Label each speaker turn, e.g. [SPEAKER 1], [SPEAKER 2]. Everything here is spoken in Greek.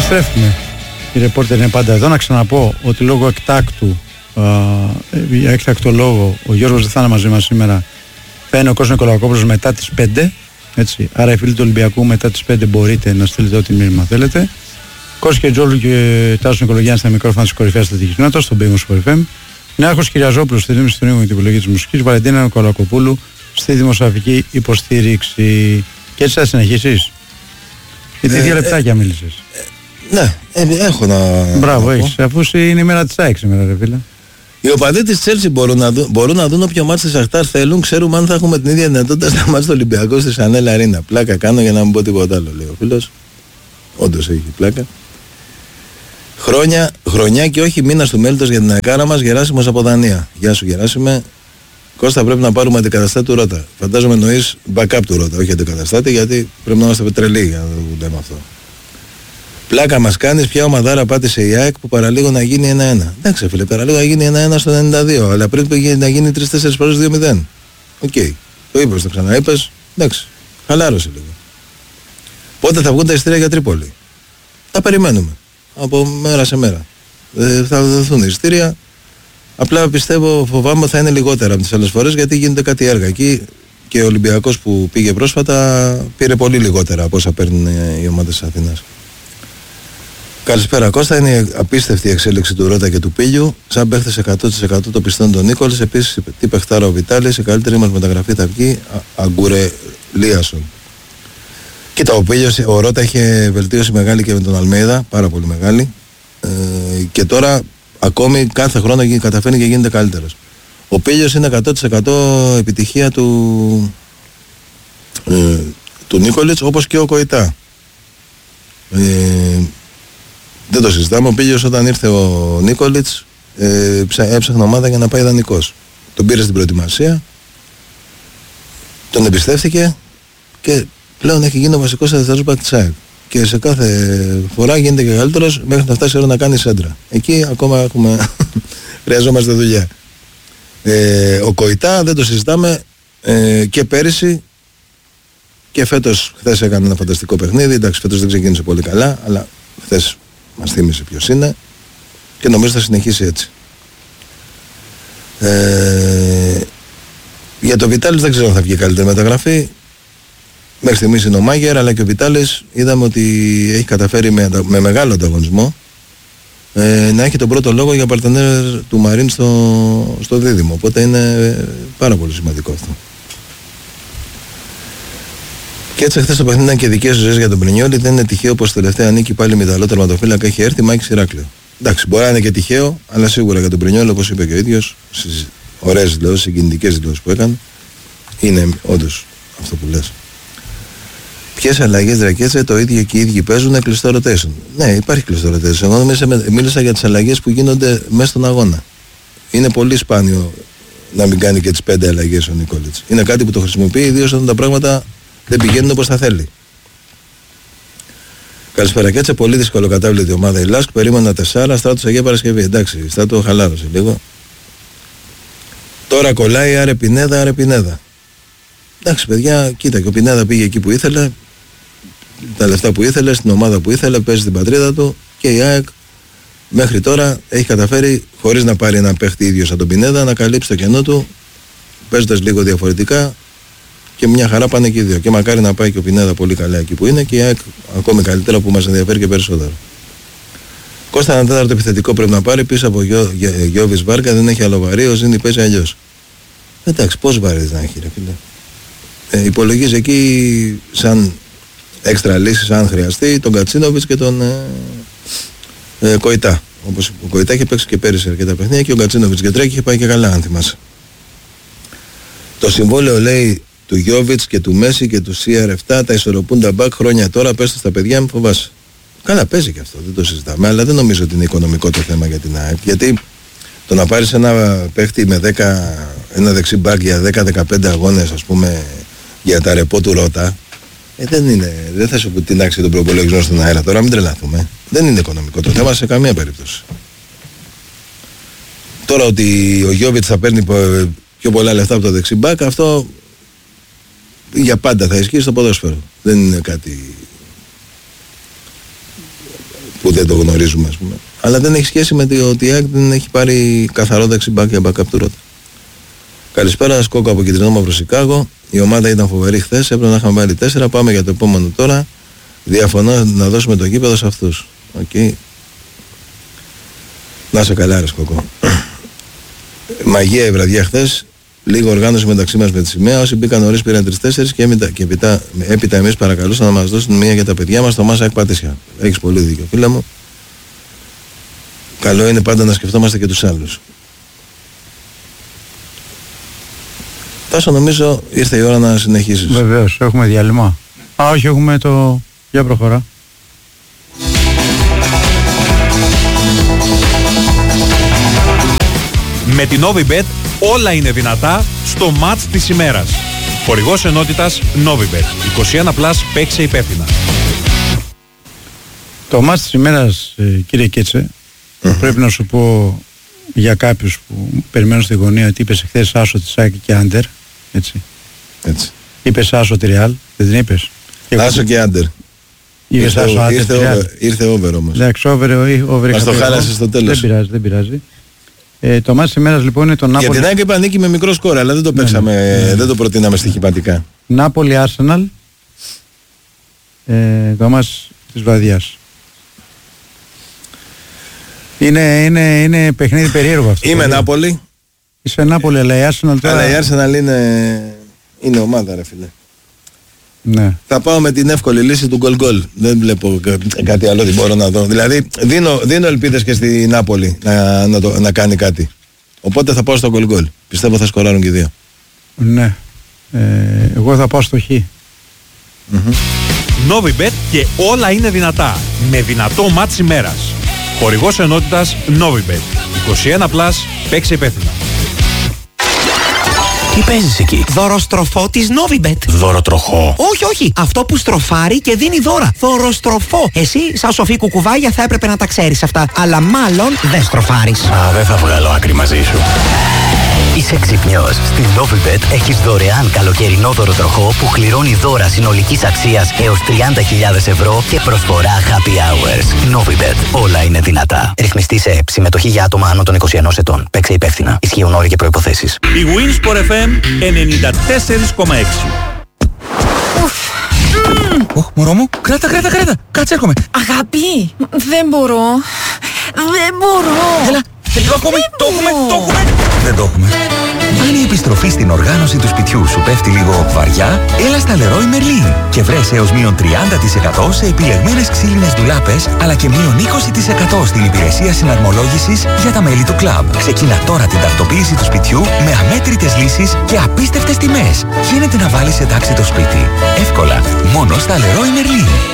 [SPEAKER 1] Επιστρέφουμε. Οι ρεπόρτερ είναι πάντα εδώ. Να ξαναπώ ότι λόγω έκτακτο λόγο ο Γιώργος δεν θα είναι μαζί μας σήμερα. Θα είναι ο Κώστας Νικολακόπουλος μετά τις 5. Έτσι. Άρα οι φίλοι του Ολυμπιακού μετά τις 5 μπορείτε να στείλετε ό,τι μήνυμα θέλετε. Κώστας και Τζόλου και Τάσος Νικολογιάννης στα μικρόφωνα της κορυφαίας στρατηγικής κοινότητας, στον Big Win Sport FM. Νέαρχος Κυριαζόπουλος στη ρύθμιση του νέου με την επιλογή της μουσικής. Βαλεντίνα Νικολακοπούλου στη δημοσιογραφική υποστήριξη. Και έτσι θα συνεχίσεις. Γιατί 2 λεπτάκια μίλησες.
[SPEAKER 2] Ναι, έχω να.
[SPEAKER 1] Μπράβο, έχεις. Αφού είναι η μέρα της ΑΕΚ σήμερα, ρε φίλε.
[SPEAKER 2] Οι οπαδοί της Chelsea μπορούν να δουν όποιο μάτς της Αχτάρ θέλουν. Ξέρουμε αν θα έχουμε την ίδια δυνατότητα στα μάτς του Ολυμπιακού στη Σανέλ Αρίνα. Πλάκα κάνω για να μην πω τίποτα άλλο, λέει ο φίλος. Όντως έχει πλάκα. Χρονιά και όχι μήνα του μέλητος για την ακάρα μας. Γεράσιμος από Δανία. Γεια σου, Γεράσιμε. Κώστα, πρέπει να πάρουμε αντικαταστάτη του Ρώτα. Φαντάζομαι εννοείς backup του Ρώτα, όχι αντικαταστάτη, γιατί πρέπει να είμαστε πετρελοί για να το λέμε αυτό. Πλάκα μας κάνεις, ποια ομαδάρα πάτησε η ΑΕΚ που παραλίγο να γίνει 1-1. Εντάξει, φίλε, παραλίγο να γίνει 1-1 στο 92, αλλά πριν να γίνει 3-4 φορές 2-0. Οκ. Το είπες, το ξαναείπες. Εντάξει, χαλάρωσε λίγο. Πότε θα βγουν τα εισιτήρια για Τρίπολη? Τα περιμένουμε. Από μέρα σε μέρα. Θα δοθούν εισιτήρια. Απλά πιστεύω, φοβάμαι θα είναι λιγότερα από τις άλλες φορές γιατί γίνεται κάτι έργα εκεί και ο Ολυμπιακός που πήγε πρόσφατα πήρε πολύ λιγότερα από όσα παίρνουν οι ομάδες της Αθήνας. Καλησπέρα Κώστα, είναι απίστευτη η εξέλιξη του Ρώτα και του Πίλιου. Σαν παίχτες 100% το πιστόν τον Νίκολης. Επίσης τι παιχτάρα ο Βιτάλης, η καλύτερη μας μεταγραφή θα βγει Αγκουρε Λίασον. Κοίτα, ο Ρώτα είχε βελτίωση μεγάλη και με τον Αλμέιδα, πάρα πολύ μεγάλη. Και τώρα ακόμη κάθε χρόνο καταφέρνει και γίνεται καλύτερος. Ο Πίλιος είναι 100% επιτυχία του Νίκολιτς, όπως και ο Κοϊτά. Δεν το συζητάμε. Ο Πίλιος όταν ήρθε ο Νίκολιτς έψαχνε ομάδα για να πάει δανεικός. Τον πήρε στην προετοιμασία, τον εμπιστεύτηκε και πλέον έχει γίνει ο βασικός αριστερός μπακ της ΑΕΚ. Και σε κάθε φορά γίνεται και καλύτερος μέχρι να φτάσει η ώρα να κάνει σέντρα. Εκεί ακόμα χρειαζόμαστε δουλειά. Ο Κοϊτά δεν το συζητάμε και πέρυσι και φέτος. Χθες έκανε ένα φανταστικό παιχνίδι. Εντάξει, φέτος δεν ξεκίνησε πολύ καλά, αλλά χθες μας θύμισε ποιος είναι και νομίζω θα συνεχίσει έτσι. Για το Βιτάλης δεν ξέρω αν θα βγει καλύτερη μεταγραφή. Μέχρι στιγμής είναι ο Μάγερ, αλλά και ο Βιτάλης είδαμε ότι έχει καταφέρει με μεγάλο ανταγωνισμό να έχει τον πρώτο λόγο για παρτενέρ του Μαρίν στο δίδυμο. Οπότε είναι πάρα πολύ σημαντικό αυτό. Και έτσι χθες το παιχνίδι ήταν και δικές ζωές για τον Πρινιόλι. Δεν είναι τυχαίο πως τελευταία νίκη πάλι Μηταλό τερματοφύλακα έχει έρθει Μάκης Ηράκλειο. Εντάξει, μπορεί να είναι και τυχαίο, αλλά σίγουρα για τον Πρινιόλι, όπως είπε και ο ίδιος, στις ωραίες δηλώσεις, συγκινητικές δηλώσεις που έκανε, είναι όντως αυτό που λες. Ποιες αλλαγές Δρακέτσε, το ίδιο και οι ίδιοι παίζουν κλειστό rotation. Ναι, υπάρχει κλειστό rotation. Εγώ μίλησα για τις αλλαγές που γίνονται μέσα στον αγώνα. Είναι πολύ σπάνιο να μην κάνει και τις 5 αλλαγές ο Νικόλιτς. Είναι κάτι που το χρησιμοποιεί, ιδίως όταν τα πράγματα δεν πηγαίνουν όπως θα θέλει. Καλησπέρα Κέτσε, πολύ δύσκολο κατάβλητη ομάδα η Λάσκ. Περίμενα 4, Στράτος Αγία Παρασκευή. Εντάξει, Στράτο χαλάρωσε λίγο. Τώρα κολλάει άρε Πινέδα. Εντάξει παιδιά, κοίτα και ο Πινέδα πήγε εκεί που ήθελε, τα λεφτά που ήθελε, στην ομάδα που ήθελε, παίζει την πατρίδα του και η ΑΕΚ μέχρι τώρα έχει καταφέρει, χωρίς να πάρει ένα παίχτη ίδιο σαν τον Πινέδα, να καλύψει το κενό του, παίζοντας λίγο διαφορετικά και μια χαρά πάνε και οι δύο. Και μακάρι να πάει και ο Πινέδα πολύ καλά εκεί που είναι και η ΑΕΚ ακόμη καλύτερα που μας ενδιαφέρει και περισσότερο. Κώστα, ένα τέταρτο επιθετικό πρέπει να πάρει πίσω από Γιώβης Βάρκα, δεν έχει άλλο βαρύ, ο Ζήνη παίζει αλλιώς. Εντάξει, πώς βαρύς να έχει ρε φίλε. Υπολογίζει εκεί σαν έξτρα λύσεις αν χρειαστεί τον Κατσίνοβιτς και τον Κοϊτά. Όπως ο Κοϊτά είχε παίξει και πέρυσι αρκετά παιχνίδια και ο Κατσίνοβιτς και τρέχει είχε πάει και καλά αν θυμάσαι. Το συμβόλαιο λέει του Γιώβιτς και του Μέση και του CR7 τα ισορροπούν τα μπακ χρόνια τώρα, πες το στα παιδιά μου, φοβάσαι. Καλά παίζει και αυτό, δεν το συζητάμε, αλλά δεν νομίζω ότι είναι οικονομικό το θέμα για την ΑΕΚ, γιατί το να πάρεις ένα παίχτη με 10, ένα δεξί μπακ για 10-15 αγώνες ας πούμε για τα ρεπό του Ρώτα, δεν θα σου πω την άξια των προπολογισμών στον αέρα τώρα, μην τρελαθούμε. Δεν είναι οικονομικό το θέμα σε καμία περίπτωση. Τώρα ότι ο Γιώβιτς θα παίρνει πιο πολλά λεφτά από το δεξί μπακ, αυτό για πάντα θα ισχύει στο ποδόσφαιρο. Δεν είναι κάτι που δεν το γνωρίζουμε, ας πούμε. Αλλά δεν έχει σχέση με το ότι η ΑΕΚ δεν έχει πάρει καθαρό δεξιμπάκ για backup του Ρώτα. Καλησπέρα, Σκόκο από Κεντρινό Μαύρο Σικάγο. Η ομάδα ήταν φοβερή χθες, έπρεπε να είχαμε βάλει 4. Πάμε για το επόμενο τώρα. Διαφωνώ να δώσουμε το γήπεδο σε αυτούς. Okay. Να σε καλά, ρε Σκόκο. Μαγεία η βραδιά χθες. Λίγο οργάνωση μεταξύ μας με τη σημαία. Όσοι μπήκαν νωρίς πήραν 3-4 και έπειτα εμείς παρακαλούσαν να μας δώσουν μία για τα παιδιά μας. Το Μάσα Εκπατήσια. Έχεις πολύ δίκιο, φίλε μου. Καλό είναι πάντα να σκεφτόμαστε και τους άλλους. Τάσο, νομίζω ήρθε η ώρα να συνεχίσεις.
[SPEAKER 1] Βεβαίως, έχουμε διάλειμμα. Όχι, έχουμε το... Για προχωρά.
[SPEAKER 3] Με την Novibet όλα είναι δυνατά στο μάτς της ημέρας. Χορηγός ενότητας Novibet. 21+, παίξε υπεύθυνα.
[SPEAKER 1] Το μάτς της ημέρας, κύριε Κέτσε, πρέπει να σου πω για κάποιους που περιμένουν στη γωνία ότι είπες χθες άσο της ΑΕΚ και άντερ. Έτσι. Είπες άσο τη Real, δεν την είπες?
[SPEAKER 2] Άσο και άντερ. Ήρθε over όμως.
[SPEAKER 1] Εντάξει, over.
[SPEAKER 2] Μας το χάλασε στο τέλος.
[SPEAKER 1] Δεν πειράζει. Το μάτς της ημέρας λοιπόν είναι το Νάπολη.
[SPEAKER 2] Για την ΑΕΚ είπα νίκη με μικρό σκορ, αλλά δεν το παίξαμε, δεν το προτείναμε στοιχηματικά.
[SPEAKER 1] Νάπολη Arsenal. Το μάτς της βραδιάς. Είναι παιχνίδι περίεργο αυτό.
[SPEAKER 2] Είμαι Νάπολη.
[SPEAKER 1] Είσαι Νάπολη, αλλά η Arsenal τώρα...
[SPEAKER 2] Αλλά η Arsenal είναι ομάδα, ρε φίλε.
[SPEAKER 1] Ναι.
[SPEAKER 2] Θα πάω με την εύκολη λύση του γκολ. Δεν βλέπω κάτι άλλο ότι μπορώ να δω. Δηλαδή δίνω ελπίδες και στη Νάπολη να κάνει κάτι. Οπότε θα πάω στο γκολ. Πιστεύω θα σκοράρουν και οι δύο.
[SPEAKER 1] Ναι. Εγώ θα πάω στο Χ.
[SPEAKER 3] Novibet και όλα είναι δυνατά. Με δυνατό μάτς ημέρας. Χορηγός ενότητας Novibet. 21+, παίξε υπεύθυνα.
[SPEAKER 4] Τι παίζεις εκεί?
[SPEAKER 5] Δωροστροφό της Novibet.
[SPEAKER 4] Δωροτροχό?
[SPEAKER 5] Όχι. Αυτό που στροφάρει και δίνει δώρα. Δωροστροφό. Εσύ, σαν σοφή κουκουβάγια, θα έπρεπε να τα ξέρεις αυτά. Αλλά μάλλον δεν στροφάρεις.
[SPEAKER 4] Δεν θα βγάλω άκρη μαζί σου. Είσαι ξυπνιός. Στην Novibet έχεις δωρεάν καλοκαιρινό δωροτροχό που κληρώνει δώρα συνολικής αξίας έως 30.000 ευρώ και προσφορά happy hours. Novibet. Όλα είναι δυνατά. Ρυθμιστή σε ΕΠ. Συμμετοχή για άτομα άνω των 21 ετών. Παίξε υπεύθυνα. Ισχύουν όροι και προϋποθέσεις.
[SPEAKER 3] Η Winsport FM 94,6.
[SPEAKER 6] Μωρό μου, κράτα. Κάτσε, έρχομαι.
[SPEAKER 7] Αγάπη, δεν μπορώ.
[SPEAKER 6] Έλα, λίγο ακόμη. Το έχουμε. Δεν το έχουμε. Αν η επιστροφή στην οργάνωση του σπιτιού σου πέφτει λίγο βαριά, έλα στα Leroy Merlin και βρες έως μείον 30% σε επιλεγμένες ξύλινες ντουλάπες, αλλά και μείον 20% στην υπηρεσία συναρμολόγησης για τα μέλη του κλαμπ. Ξεκίνα τώρα την τακτοποίηση του σπιτιού με αμέτρητες λύσεις και απίστευτες τιμές. Γίνεται να βάλεις σε τάξη το σπίτι. Εύκολα, μόνο στα Leroy Merlin.